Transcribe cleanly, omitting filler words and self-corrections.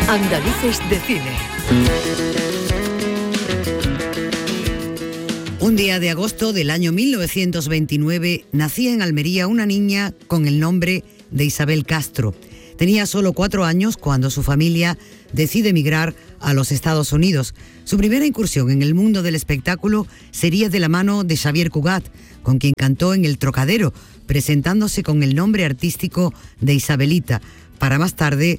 Andaluces de Cine. Un día de agosto del año 1929 nacía en Almería una niña con el nombre de Isabel Castro. Tenía solo 4 años cuando su familia decide emigrar a los Estados Unidos. Su primera incursión en el mundo del espectáculo sería de la mano de Xavier Cugat, con quien cantó en El Trocadero, presentándose con el nombre artístico de Isabelita, para más tarde